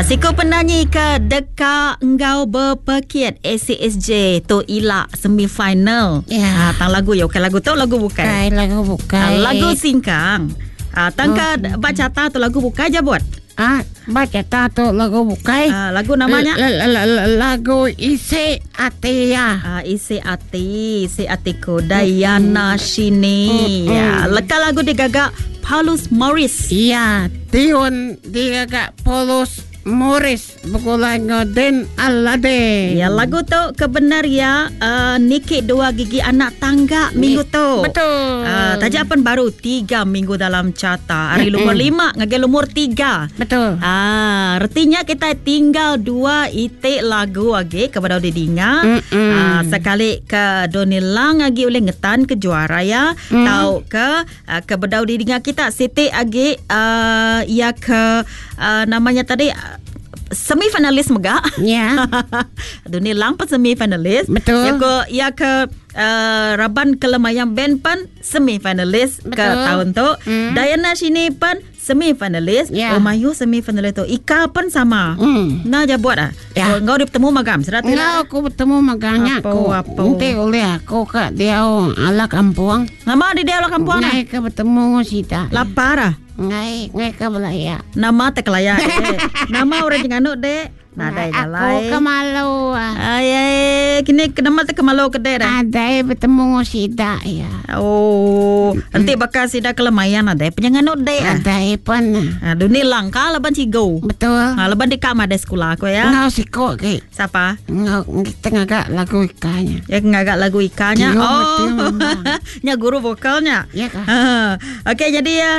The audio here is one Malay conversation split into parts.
Siku penyanyi ke Deka Engkau Berpekit ACSJ tu ilak semifinal. Ya. Tang lagu ya, bukan lagu tu lagu bukan. Lagu bukan. Lagu singkang. Tangka baca ta tu lagu bukan je buat. Baca tato lagu bukai. Lagu namanya lagu isi ati ya. Isi atiku Diana Shini. Leka lagu digagak Paulus Morris. Iya, Tion digagak Paulus Morris Bukulan Ngoden Alade. Ya, lagu tu kebenar ya Nikit 2 gigi anak tangga minggu tu. Betul. Tajapan baru 3 minggu dalam carta. Hari lumur 5 ngagi lumur 3. Betul. Artinya kita tinggal 2 itik lagu lagi kepada didinga. Sekali ke Donilang lagi oleh ngetan ke juara ya. Tahu ke bedau didinga kita Siti lagi ya ke namanya tadi semifinalis megak. Ya. Donilang pun semifinalis. Betul. Ya ke Raban Kelemayang Band pun semifinalis ke tahun tu. Diana Shini pun semifinalis. Omayu semifinalis tu. Ika pun sama. Nah je buat Ya. Engkau bertemu magam serat Enggak, aku bertemu magangnya Apa? Nanti oleh aku ke dia ala kampung. Nama di dia lah kampung Ngai ke bertemu Sita. Lapar Ngai ke belaya. Nama tak layak. Nama orang jenganuk dek. Nada Aku kemalu. Kini kenapa tak kemalu ke dek? Ada bertemu Sita ya. Nanti bakal sida kelemayan ada penyanganuk dek. Ada pun. Dunia langka leban cigo. Betul. Leban di kamar ada sekolah aku ya. Ngau siko ke. Siapa? Kita ngagak lagu ikannya. Ya ngagak lagu ikannya. Betul. Nya guru vokalnya. Ya kah? Okey, jadi ya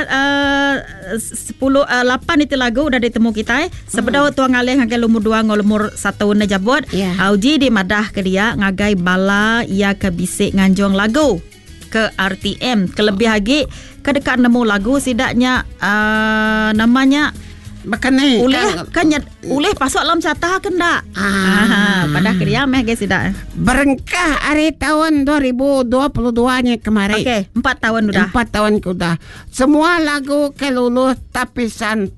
8 itu lagu udah ditemu kita. Sebedau tuang alih ngagai lumur 2 ngolumur 1 na jabot. Auji di madah ke dia ngagai bala ia ke bisik nganjong lagu ke RTM. Kelebih lagi ke dekat nemu lagu sidaknya namanya Bakane. Uleh kan uleh pasok dalam catah ke ndak? Pada kriya meh guys tidak. Berengkah hari tahun 2022-nya kemarin. Okey, 4 tahun sudah. 4 tahun sudah. Semua lagu keluluh tapisan